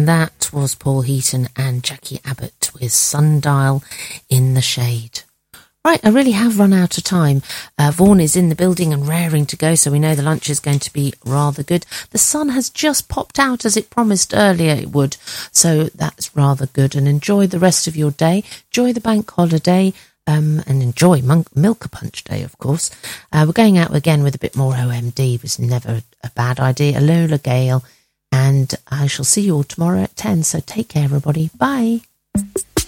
And that was Paul Heaton and Jackie Abbott with Sundial in the Shade. Right, I really have run out of time. Vaughan is in the building and raring to go, so we know the lunch is going to be rather good. The sun has just popped out as it promised earlier it would, so that's rather good. And enjoy the rest of your day. Enjoy the bank holiday, and enjoy Milk Punch Day, of course. We're going out again with a bit more OMD. It was never a bad idea. Lola Gale, and I shall see you all tomorrow at 10, so take care, everybody. Bye.